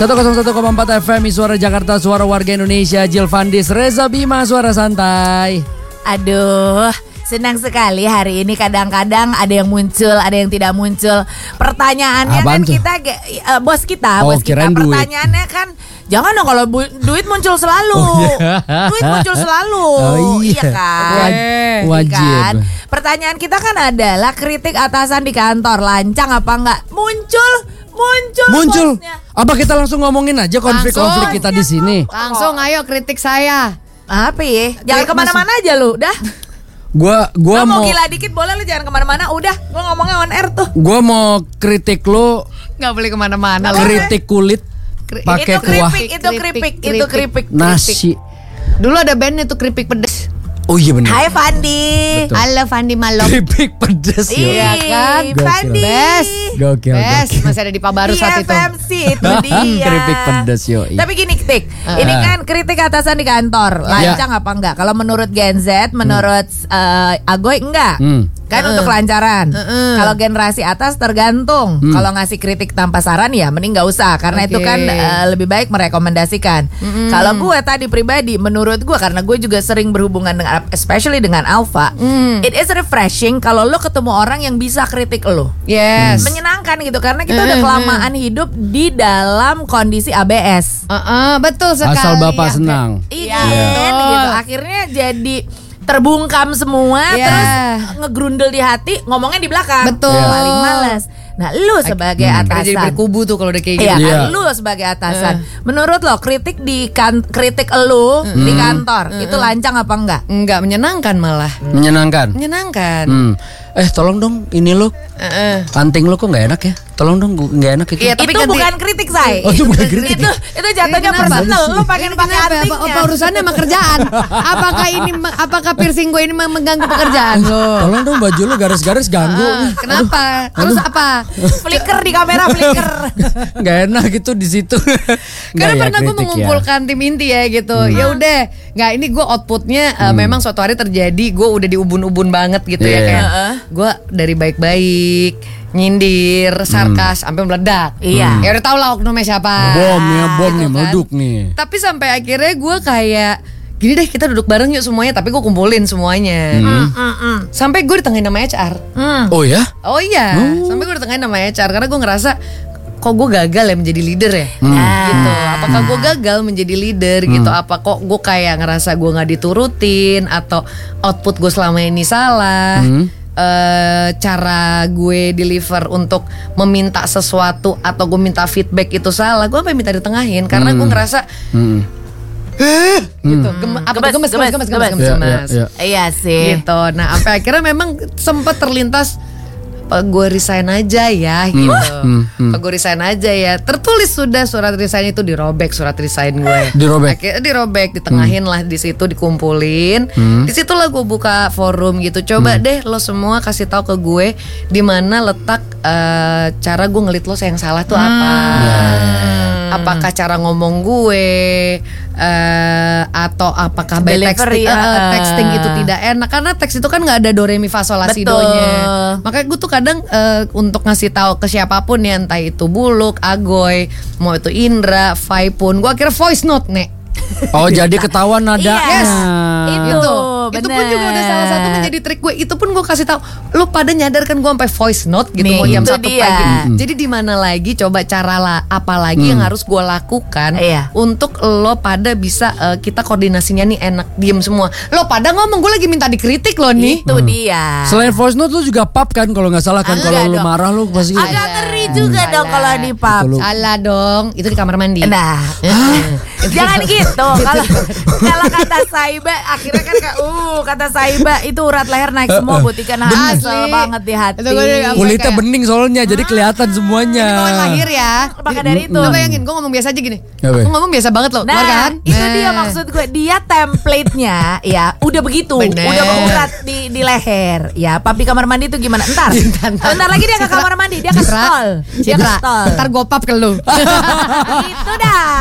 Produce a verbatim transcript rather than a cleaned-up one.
seratus satu koma empat F M Suara Jakarta, suara warga Indonesia. Jill Fandis, Reza Bima, suara santai. Aduh, senang sekali hari ini. Kadang-kadang ada yang muncul, ada yang tidak muncul. Pertanyaannya Apaan kan tuh? kita uh, bos kita, Oh, bos kita. kirain duit. Pertanyaannya kan jangan dong kalau bu- duit muncul selalu. Oh, iya. Duit muncul selalu. Oh, iya. kan? Waj- wajib. Kan? Pertanyaan kita kan adalah kritik atasan di kantor lancang apa enggak? Muncul, muncul. Muncul. bosnya. Apa kita langsung ngomongin aja konflik-konflik kita di sini? Langsung ayo kritik saya. Apa ya? Jangan kemana-mana aja lu, dah. Gua gua Lu mau mau gila dikit boleh, lu jangan kemana-mana. Udah, gua ngomongnya on air tuh. gua mau kritik lu, Gak boleh kemana-mana. kritik kulit pakai itu kuah keripik, itu keripik, Keripik, itu keripik. nasi. Dulu ada bandnya tuh keripik pedes. Oh iya benar. Hai Fandi. Betul. Halo Fandi Malom. Keripik pedes ya. Iya kan? Fandi. Best. Gokil, Best. gokil. Masih ada di Pak Baru Di saat itu. F M C itu dia. Keripik pedes yo. Tapi gini Tik, ini kan kritik atasan di kantor. Lancang apa enggak? Kalau menurut Gen Z, menurut eh, Agoy enggak. Hmm. Kan untuk kelancaran. Kalau generasi atas tergantung. Kalau ngasih kritik tanpa saran ya mending nggak usah, karena itu Oke. kan eh, lebih baik merekomendasikan. Kalau gue tadi pribadi, menurut gue, karena gue juga sering berhubungan dengan, especially dengan Alpha, it is refreshing kalau lo ketemu orang yang bisa kritik lo. Yes. Menyenangkan gitu, karena kita udah kelamaan hidup di dalam kondisi A B S. Uh-uh, betul sekali. Asal bapak Ya. senang. Iya, Iya. kan, gitu. Akhirnya jadi terbungkam semua, Iya. terus ngegrundel di hati, ngomongnya di belakang. Betul. Paling males. Nah, lu sebagai Karena jadi atasan. berkubu tuh kalau udah kayak gitu. Iya, kan, Iya. lu sebagai atasan. Menurut lo kritik di kan kritik lu di kantor itu lancang apa enggak? Enggak menyenangkan malah. Menyenangkan. Menyenangkan. Hmm. Eh tolong dong ini lo Uh-uh. anting lo kok nggak enak ya? Tolong dong gua- nggak enak itu. Iya, tapi itu ganti- bukan kritik, say. Oh, itu bukan kritik. Itu itu jatuhnya Ini kenapa? personal. Lu pengen Ini pakai kenapa? antingnya. Apa, apa urusannya sama kerjaan? Apakah ini apakah piercing gue ini mengganggu pekerjaan lo? Tolong dong baju lo garis-garis ganggu. Ah, kenapa? Terus apa? Flicker di kamera, flicker. Nggak enak gitu di situ. Nggak Karena ya, pernah gue kritik ya. mengumpulkan tim inti ya gitu. Ya udah, nggak ini gue outputnya uh, memang suatu hari terjadi. Gue udah diubun-ubun banget gitu ya Iya. kayak. Gue dari baik-baik, nyindir, sarkas, sampai meledak. Iya. Ya udah tau lah oknumnya siapa. Bom ya, bom Gitu nih, kan. meleduk nih. Tapi sampai akhirnya gue kayak gini deh, kita duduk bareng yuk semuanya. Tapi gue kumpulin semuanya. Sampai gue ditengahin sama H R. Oh ya? Oh iya, sampai gue ditengahin sama H R karena gue ngerasa kok gue gagal ya menjadi leader ya, gitu. Apakah gue gagal menjadi leader gitu? Apa kok gue kayak ngerasa gue nggak diturutin atau output gue selama ini salah? Eh, cara gue deliver untuk meminta sesuatu atau gue minta feedback itu salah? Gue sampai minta ditengahin karena gue ngerasa gitu, gem- apa tuh, gemes, gemes, gemes, gemes, gemes, Iya, gemes. iya, iya. Iya sih. Gitu. Nah, sampai akhirnya memang sempat terlintas apa gue resign aja ya gitu. Apa gue resign aja ya. Tertulis sudah surat resign itu, dirobek surat resign gue. Dirobek? Akhirnya dirobek, ditengahin lah di situ, dikumpulin. Di situlah gue buka forum gitu. Coba deh lo semua kasih tahu ke gue di mana letak eh, cara gue ngelit lo yang salah tuh apa. Apakah cara ngomong gue eh, atau apakah by Delivery, texting, eh, uh. texting itu tidak enak karena teks itu kan nggak ada do re mi fa sol la si do nya. Makanya gue tuh kadang eh, untuk ngasih tahu ke siapapun ya, entah itu Buluk, Agoy, mau itu Indra, Fai pun, gue akhirnya voice note nih. Oh jadi ketahuan nadanya. Yes. Itu, itu pun juga udah salah satu bener. menjadi trik gue. Itu pun gue kasih tahu, lu pada nyadar kan gue sampai voice note gitu Nih, mau jam itu satu dia. pagi. Jadi di mana lagi coba cara lah, apa lagi yang harus gue lakukan Iya. untuk lo pada bisa eh, kita koordinasinya nih enak, diem semua. Lo pada ngomong, gue lagi minta dikritik lo nih. Itu dia. Selain voice note lu juga pub kan kalau nggak salah kan, Enggak kalau lu dong. marah lu pasti. Agak ngeri juga dong kalau di pub. Betul. Salah dong, itu di kamar mandi. Nah, jangan gitu. Kalau kalau kata Saiba, akhirnya kan kayak, uh kata Saiba itu urat leher naik semua, butikan asli Asli. banget di hati. Itu gue udah- Kulitnya kayak- bening soalnya jadi kelihatan semuanya. Bawaan lahir ya. Maka dari itu. Lo bayangin, gue ngomong biasa aja gini. Apa? Aku ngomong biasa banget loh, Nah, keluar kan? itu Nah. dia maksud gue. Dia template-nya ya udah begitu, Bener. udah berurat di di leher. Ya, papi kamar mandi itu gimana? Entar, entar lagi dia ke kamar mandi, dia ke Citra, stall, dia ke Citra, stall. ntar gue pap ke lu. Itu dah.